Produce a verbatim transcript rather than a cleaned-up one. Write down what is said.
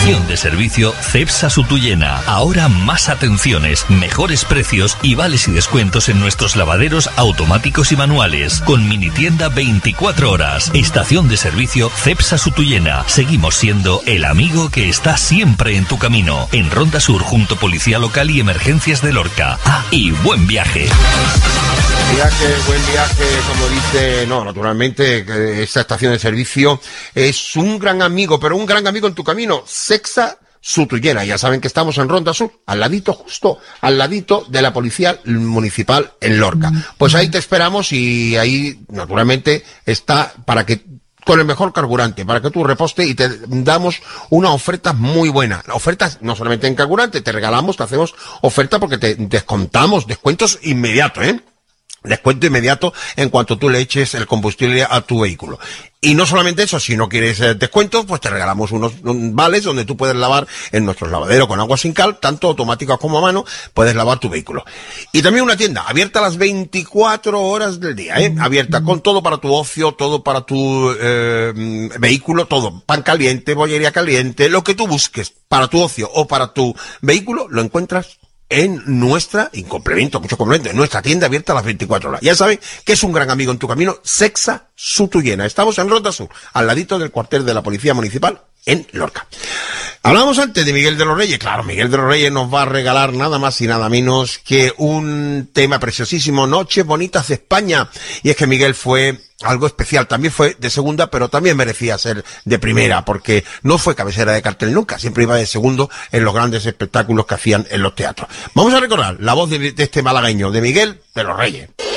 Estación de servicio Cepsa Sutuyena. Ahora más atenciones, mejores precios y vales y descuentos en nuestros lavaderos automáticos y manuales. Con mini tienda veinticuatro horas. Estación de servicio Cepsa Sutuyena. Seguimos siendo el amigo que está siempre en tu camino. En Ronda Sur, junto Policía Local y Emergencias de Lorca. Ah, y buen viaje. Viaje, buen viaje, como dice, no, naturalmente, esta estación de servicio es un gran amigo, pero un gran amigo en tu camino, Cepsa Sutuyena. Ya saben que estamos en Ronda Sur, al ladito, justo al ladito de la Policía Municipal en Lorca. Pues ahí te esperamos y ahí, naturalmente, está para que con el mejor carburante, para que tú reposte y te damos una oferta muy buena. Ofertas no solamente en carburante, te regalamos, te hacemos oferta porque te descontamos, descuentos inmediatos, ¿eh? Descuento inmediato en cuanto tú le eches el combustible a tu vehículo. Y no solamente eso, si no quieres eh, descuentos, pues te regalamos unos un, vales donde tú puedes lavar en nuestros lavaderos con agua sin cal, tanto automáticas como a mano, puedes lavar tu vehículo. Y también una tienda abierta a las veinticuatro horas del día, ¿eh? Abierta con todo para tu ocio, todo para tu eh, vehículo, todo. Pan caliente, bollería caliente, lo que tú busques para tu ocio o para tu vehículo, lo encuentras en nuestra, y complemento, mucho complemento, en nuestra tienda abierta a las veinticuatro horas. Ya saben que es un gran amigo en tu camino, Cepsa Sutuyena. Estamos en Ronda Sur, al ladito del cuartel de la Policía Municipal en Lorca. Hablábamos antes de Miguel de los Reyes. Claro, Miguel de los Reyes nos va a regalar nada más y nada menos que un tema preciosísimo, Noches Bonitas de España. Y es que Miguel fue algo especial, también fue de segunda, pero también merecía ser de primera, porque no fue cabecera de cartel nunca, siempre iba de segundo en los grandes espectáculos que hacían en los teatros. Vamos a recordar la voz de, de este malagueño, de Miguel de los Reyes.